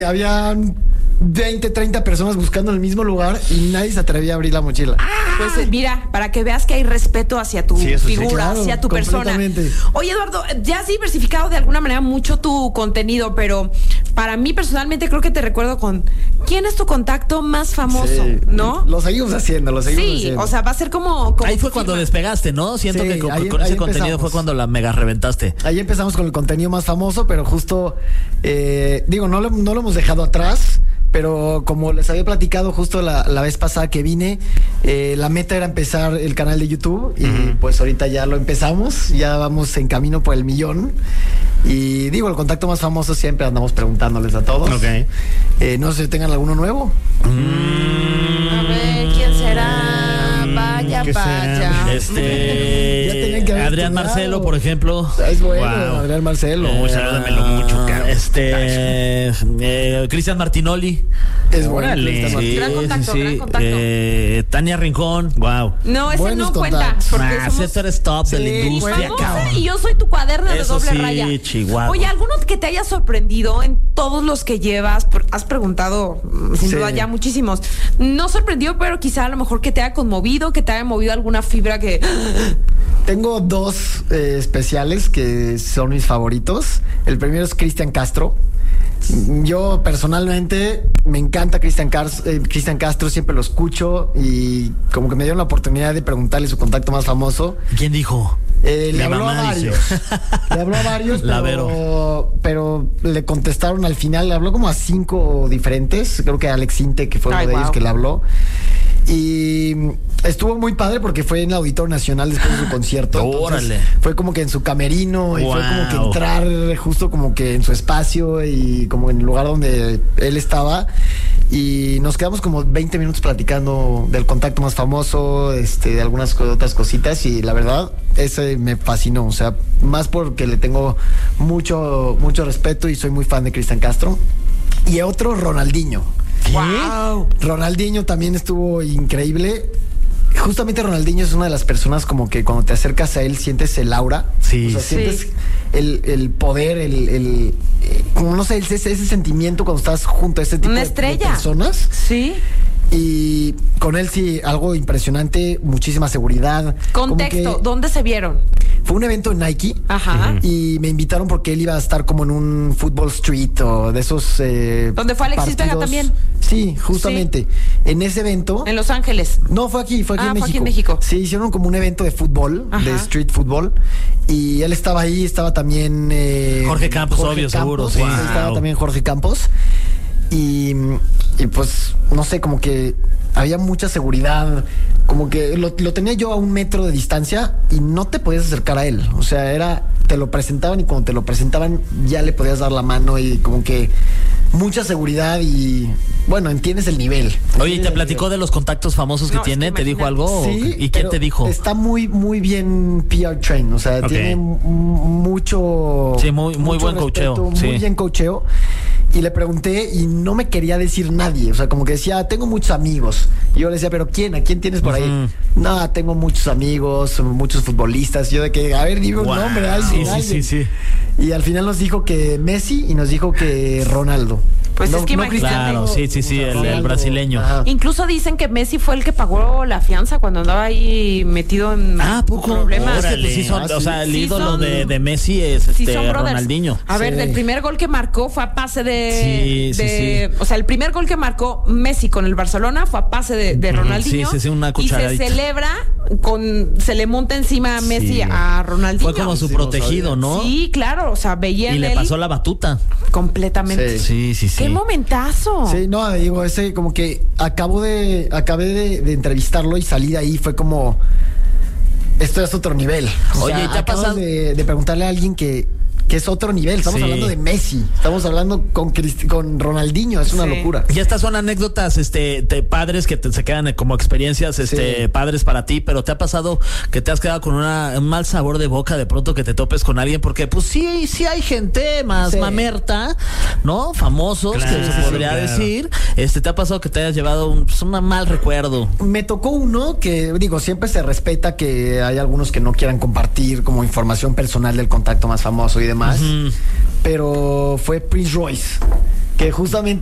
Habían 20, 30 personas buscando en el mismo lugar y nadie se atrevía a abrir la mochila. Pues mira, para que veas que hay respeto hacia tu figura, sí, claro, hacia tu persona. Oye, Eduardo, ya has diversificado de alguna manera mucho tu contenido, pero para mí personalmente creo que te recuerdo con ¿quién es tu contacto más famoso? Sí, ¿No? Lo seguimos haciendo, lo seguimos haciendo. O sea, va a ser como ahí fue cuando despegaste, ¿no? Siento que con ese contenido fue cuando la mega reventaste. Ahí empezamos con el contenido más famoso, pero justo, no lo hemos dejado atrás. Pero como les había platicado justo la vez pasada que vine, la meta era empezar el canal de YouTube y pues ahorita ya lo empezamos, ya vamos en camino por el 1,000,000. Y el contacto más famoso siempre andamos preguntándoles a todos. Okay. No sé si tengan alguno nuevo. A ver, ¿quién será? Vaya. Adrián Marcelo, por ejemplo. Es bueno, Adrián Marcelo. Salúdamelo mucho, cabrón. Cristian Martinoli. Es bueno. Gran contacto. Tania Rincón. Wow. No, ese buenos no cuenta. Esto eres top de la industria, cabrón. Y yo soy tu cuaderno de doble raya. Chihuahua. Oye, ¿alguno que te haya sorprendido en todos los que llevas? Has preguntado, sin duda, ya muchísimos. No sorprendió, pero quizá a lo mejor que te haya conmovido, que te haya movido alguna fibra que... Tengo dos especiales que son mis favoritos. El primero es Cristian Castro. Yo personalmente me encanta Cristian Castro, siempre lo escucho y como que me dieron la oportunidad de preguntarle su contacto más famoso. ¿Quién dijo? Le habló a varios. Le habló a varios, pero le contestaron al final. Le habló como a 5 diferentes. Creo que Alex Inte, que fue uno de ellos que le habló. Y estuvo muy padre porque fue en el Auditorio Nacional después de su concierto. ¡Órale! Fue como que en su camerino y fue como que entrar justo como que en su espacio y como en el lugar donde él estaba. Y nos quedamos como 20 minutos platicando del contacto más famoso, de algunas otras cositas, y la verdad, ese me fascinó. O sea, más porque le tengo mucho respeto y soy muy fan de Cristian Castro. Y otro, Ronaldinho. ¿Qué? ¡Wow! Ronaldinho también estuvo increíble. Justamente Ronaldinho es una de las personas como que cuando te acercas a él sientes el aura. Sí. O sea, sientes el poder, como no sé, ese sentimiento cuando estás junto a este tipo de personas. Sí. Y con él sí, algo impresionante, muchísima seguridad. Contexto, ¿dónde se vieron? Fue un evento en Nike. Ajá. Y me invitaron porque él iba a estar como en un Football Street o de esos ¿Donde fue Alexis Vega también? Sí, justamente. En ese evento. ¿En Los Ángeles? No, fue aquí en México. Fue aquí en México. Sí, hicieron como un evento de fútbol, de street fútbol. Y él estaba ahí, estaba también Jorge Campos, obvio, seguro. Sí. Estaba también Jorge Campos. Y pues, no sé, como que había mucha seguridad, como que lo tenía yo a 1 metro de distancia y no te podías acercar a él. O sea, te lo presentaban y cuando te lo presentaban ya le podías dar la mano y como que mucha seguridad y, bueno, entiendes el nivel. Oye, ¿y te platicó de los contactos famosos que tiene? ¿Te dijo algo? Sí. ¿Y quién te dijo? Está muy, muy bien PR train, o sea, tiene mucho... Sí, muy buen coacheo. Muy bien coacheo. Y le pregunté y no me quería decir nadie. O sea, como que decía, tengo muchos amigos. Y yo le decía, ¿pero quién? ¿A quién tienes por ahí? No, tengo muchos amigos, muchos futbolistas. Y yo de que, a ver, dime un nombre, alguien. Sí. Y al final nos dijo que Messi y nos dijo que Ronaldo. Pues es que claro, sí, el brasileño. Ajá. Incluso dicen que Messi fue el que pagó la fianza cuando andaba ahí metido en problemas. Órale. Sí son, o sea, el ídolo de Messi es Ronaldinho. A ver, del primer gol que marcó fue a pase de... O sea, el primer gol que marcó Messi con el Barcelona fue a pase de Ronaldinho. Sí, una cucharadita. Y se celebra se le monta encima a Messi a Ronaldinho. Fue como su protegido, ¿no? Sí, claro, o sea, veía y le pasó la batuta. Completamente. Sí. ¡Qué momentazo! Sí, no, digo, ese como que acabé de entrevistarlo y salí de ahí, fue como, esto es otro nivel. Oye, ¿te ha pasado? De preguntarle a alguien que es otro nivel. Estamos hablando de Messi, estamos hablando con Ronaldinho, es una locura. Y estas son anécdotas padres que se quedan como experiencias padres para ti, pero ¿te ha pasado que te has quedado con un mal sabor de boca de pronto que te topes con alguien? Porque pues sí hay gente más mamerta, ¿no? Famosos, que se podría decir. ¿Te ha pasado que te hayas llevado un mal recuerdo? Me tocó uno que, digo, siempre se respeta que hay algunos que no quieran compartir como información personal del contacto más famoso y demás. Pero fue Prince Royce, que justamente